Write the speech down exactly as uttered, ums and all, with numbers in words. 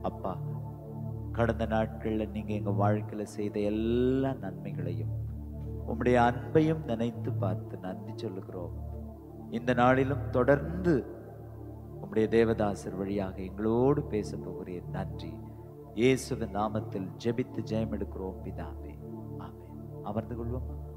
அப்பா, கடந்த நாட்கள்ல நீங்க எங்க வாழ்க்கையில செய்த எல்லா நன்மைகளையும் உம்முடைய அன்பையும் நினைத்து பார்த்து நன்றி சொல்லுகிறோம். இந்த நாளிலும் தொடர்ந்து உம்முடைய தேவதாசர் வழியாக எங்களோடு பேச போகிறேன். நன்றி. இயேசுவின் நாமத்தில் ஜெபித்து ஜெயம் எடுக்கிறோம் பிதாவே. ஆமென். அமர்ந்து கொள்வோம்.